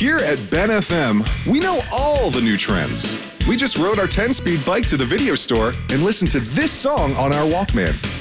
Here at Ben FM, we know all the new trends. We just rode our 10-speed bike to the video store and listened to this song on our Walkman.